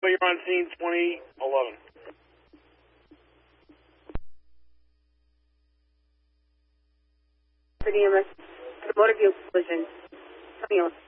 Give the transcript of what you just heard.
you're on scene 2011. For EMS, motor vehicle collision. Coming on.